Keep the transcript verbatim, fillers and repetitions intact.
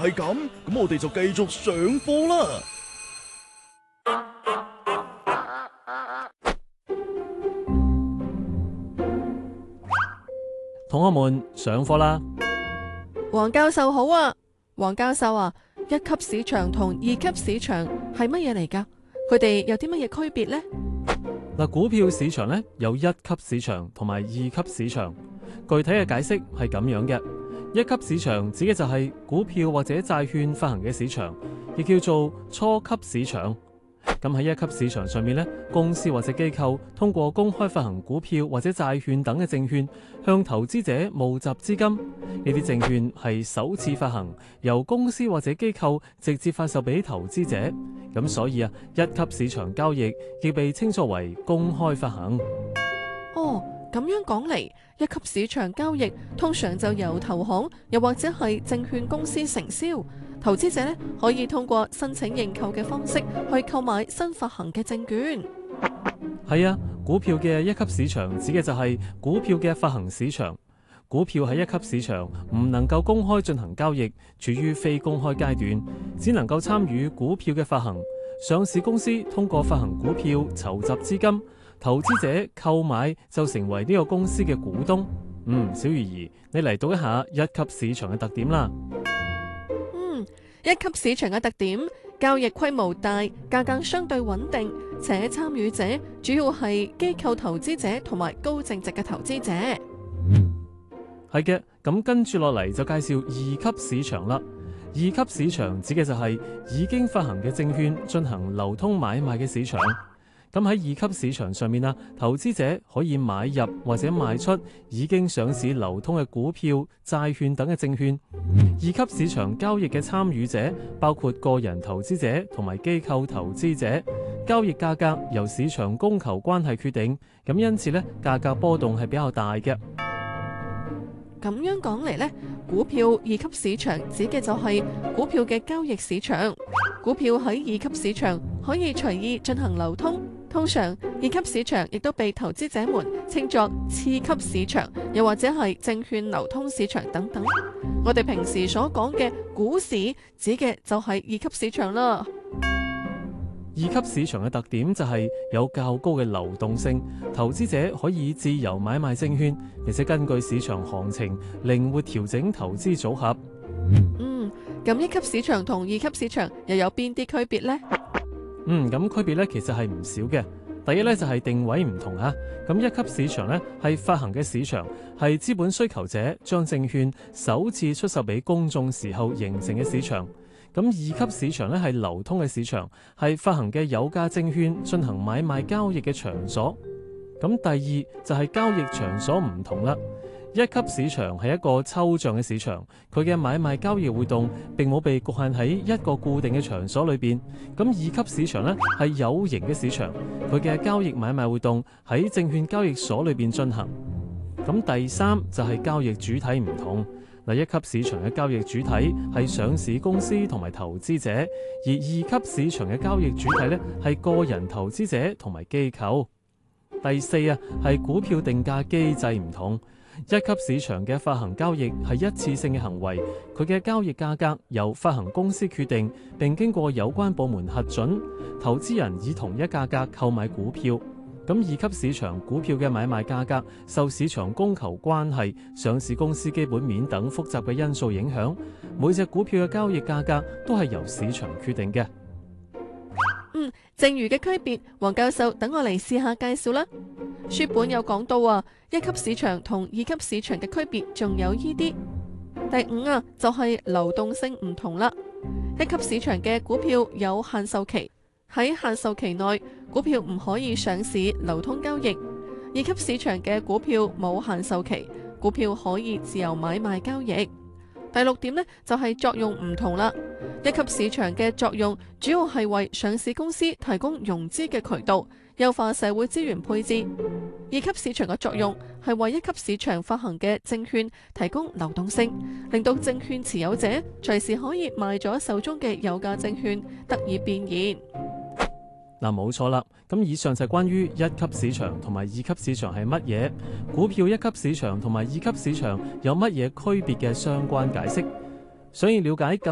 係咁，咁我哋就繼續上課啦。 同學們上課啦。 黃教授好啊，黃教授啊，一級市場同二級市場係乜嘢嚟㗎？佢哋有啲乜嘢區別呢？ 嗱，股票市場咧有一級市場同埋二級市場，具體嘅解釋係咁樣嘅。一級市場指嘅就係股票或者債券發行嘅市場，亦叫做初級市場。咁喺一級市場上面咧，公司或者機構通過公開發行股票或者債券等嘅證券，向投資者募集資金。呢啲證券係首次發行，由公司或者機構直接發售俾投資者。咁所以啊，一級市場交易亦被稱作為公開發行。 哦，咁樣講嚟，一級市場交易通常就由投行又或者係證券公司承銷。投資者咧可以通過申請認購嘅方式去購買新發行嘅證券。 係啊，股票嘅一級市場指嘅就係股票嘅發行市場。股票喺一級市場唔能夠公開進行交易，處於非公開階段，只能夠參與股票嘅發行。上市公司通過發行股票籌集資金，投資者購買就成為呢個公司嘅股東。嗯，小魚兒，你嚟讀一下一級市場嘅特點啦。 一級市場嘅特點，交易規模大，價格相對穩定，且參與者主要係機構投資者同埋高淨值嘅投資者。 係嘅，咁跟住落嚟就介紹二級市場啦。二級市場指嘅就係已經發行嘅證券進行流通買賣嘅市場。咁喺二級市場上面啊，投資者可以買入或者賣出已經上市流通嘅股票、債券等嘅證券。二級市場交易嘅參與者包括個人投資者同埋機構投資者，交易價格由市場供求關係決定，咁因此呢，價格波動係比較大嘅。 咁樣講嚟呢，股票二級市場指嘅就係股票嘅交易市場。股票喺二級市場可以隨意進行流通。通常二級市場亦都被投資者們稱作次級市場，又或者係證券流通市場等等。我哋平時所講嘅股市指嘅就係二級市場啦。 二級市場嘅特點就係有較高嘅流動性，投資者可以自由買賣證券，並且根據市場行情靈活調整投資組合。 嗯，咁一級市場同二級市場又有邊啲區別呢？ 嗯，咁區別咧其實係唔少嘅。第一咧就係定位唔同啊。咁一級市場咧係發行嘅市場，係資本需求者將證券首次出售俾公眾時候形成嘅市場。咁二級市場咧係流通嘅市場，係發行嘅有價證券進行買賣交易嘅場所。咁第二就係交易場所唔同啦。一級市場係一個抽象嘅市場，佢嘅買賣交易活動並冇被局限喺一個固定嘅場所裏邊。咁二級市場呢係有形嘅市場，佢嘅交易買賣活動喺證券交易所裏邊進行。咁第三就係交易主體唔同。嗱，一級市場嘅交易主體係上市公司同埋投資者，而二級市場嘅交易主體呢係個人投資者同埋機構。第四啊係股票定價機制唔同。一級市場嘅發行交易係一次性嘅行為，佢嘅交易價格由發行公司決定，並經過有關部門核准，投資人以同一價格購買股票。咁二級市場股票嘅買賣價格受市場供求關係、上市公司基本面等複雜嘅因素影響，每隻股票嘅交易價格都係由市場決定嘅。 嗯，剩餘嘅區別，黃教授等我嚟試下介紹啦。書本有講到啊，一級市場同二級市場嘅區別仲有依啲。第五啊，就係流動性唔同啦。一級市場嘅股票有限售期，喺限售期內，股票唔可以上市流通交易。二級市場嘅股票冇限售期，股票可以自由買賣交易。第六點呢，就係作用唔同啦。一級市場嘅作用主要係為上市公司提供融資嘅渠道，優化社會資源配置。二級市場嘅作用係為一級市場發行嘅證券提供流動性，令到證券持有者隨時可以賣咗手中嘅有價證券，得以變現。 嗱，冇錯啦。咁以上就係關於一級市場同埋二級市場係乜嘢，股票一級市場同埋二級市場有乜嘢區別嘅相關解釋。想要了解更